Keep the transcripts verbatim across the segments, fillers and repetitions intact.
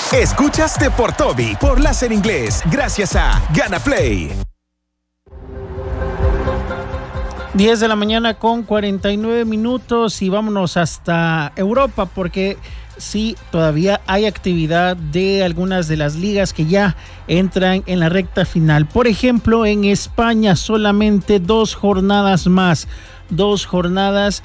Escuchas Deportobi por Láser Inglés, gracias a Gana Play. diez de la mañana con cuarenta y nueve minutos y vámonos hasta Europa porque sí, todavía hay actividad de algunas de las ligas que ya entran en la recta final. Por ejemplo, en España solamente dos jornadas más, dos jornadas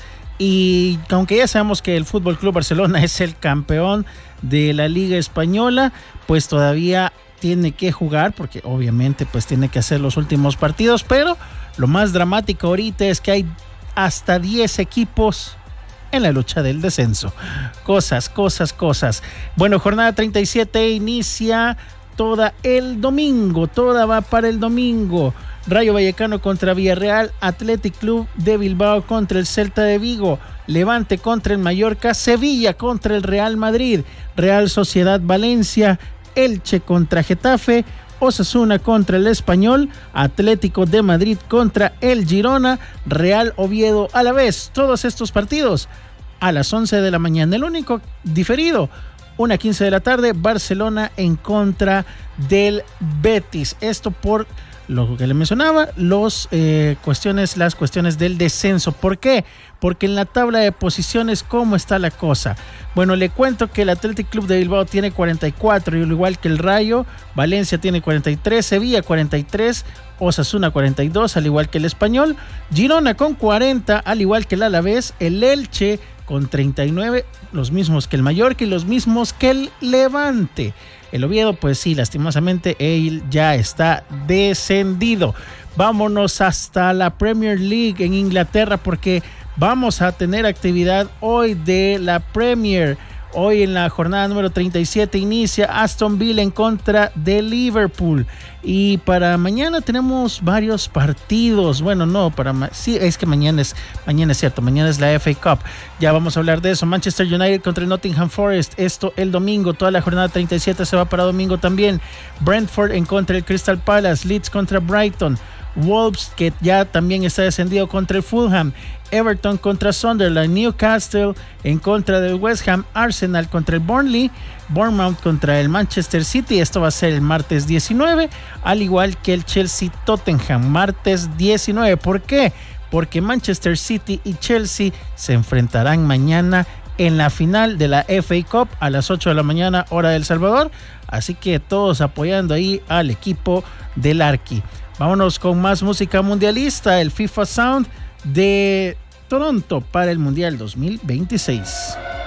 y aunque ya sabemos que el F C Barcelona es el campeón de la Liga Española, pues todavía tiene que jugar porque obviamente pues tiene que hacer los últimos partidos, pero lo más dramático ahorita es que hay hasta diez equipos en la lucha del descenso. Cosas, cosas, cosas. Bueno, jornada treinta y siete inicia toda el domingo, toda va para el domingo. Rayo Vallecano contra Villarreal, Athletic Club de Bilbao contra el Celta de Vigo, Levante contra el Mallorca, Sevilla contra el Real Madrid, Real Sociedad Valencia, Elche contra Getafe, Osasuna contra el Español, Atlético de Madrid contra el Girona, Real Oviedo a la vez. Todos estos partidos a las once de la mañana. El único diferido, una quince de la tarde, Barcelona en contra del Betis. Esto por lo que le mencionaba, los eh, cuestiones, las cuestiones del descenso. ¿Por qué? Porque en la tabla de posiciones, ¿cómo está la cosa? Bueno, le cuento que el Athletic Club de Bilbao tiene cuarenta y cuatro, y al igual que el Rayo, Valencia tiene cuarenta y tres, Sevilla cuarenta y tres, Osasuna cuarenta y dos, al igual que el Español, Girona con cuarenta, al igual que el Alavés, el Elche con treinta y nueve, los mismos que el Mallorca y los mismos que el Levante. El Oviedo, pues sí, lastimosamente, él ya está descendido. Vámonos hasta la Premier League en Inglaterra porque vamos a tener actividad hoy de la Premier. Hoy en la jornada número treinta y siete inicia Aston Villa en contra de Liverpool. Y para mañana tenemos varios partidos. Bueno, no, para ma- sí, es que mañana es, mañana es cierto, mañana es la F A Cup. Ya vamos a hablar de eso. Manchester United contra el Nottingham Forest. Esto el domingo. Toda la jornada treinta y siete se va para domingo también. Brentford en contra del Crystal Palace. Leeds contra Brighton. Wolves, que ya también está descendido, contra el Fulham. Everton contra Sunderland. Newcastle en contra del West Ham. Arsenal contra el Burnley. Bournemouth contra el Manchester City. Esto va a ser el martes diecinueve, al igual que el Chelsea Tottenham, martes diecinueve. ¿Por qué? Porque Manchester City y Chelsea se enfrentarán mañana en la final de la F A Cup a las ocho de la mañana, hora de El Salvador. Así que todos apoyando ahí al equipo del Arqui. Vámonos con más música mundialista, el FIFA Sound de Toronto para el Mundial dos mil veintiséis.